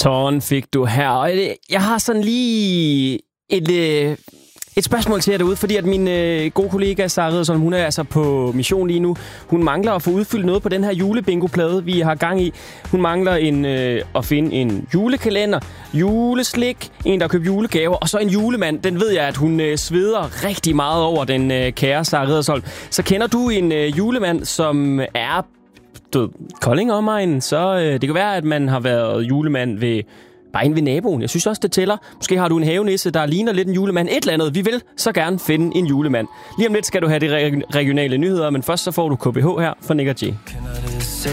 Tårn fik du her. Og jeg har sådan lige et spørgsmål til jer derude, fordi at min gode kollega Sara Riddersholm, hun er altså på mission lige nu. Hun mangler at få udfyldt noget på den her julebingo-plade, vi har gang i. Hun mangler at finde en julekalender, juleslik, en, der køber julegaver, og så en julemand. Den ved jeg, at hun sveder rigtig meget over, den kære Sara Riddersholm. Så kender du en julemand, som er Kolding omegn, så det kan være, at man har været julemand bare inde ved naboen. Jeg synes også, det tæller. Måske har du en havenisse, der ligner lidt en julemand. Et eller andet. Vi vil så gerne finde en julemand. Lige om lidt skal du have de regionale nyheder, men først så får du KBH her fra Nick og Jay.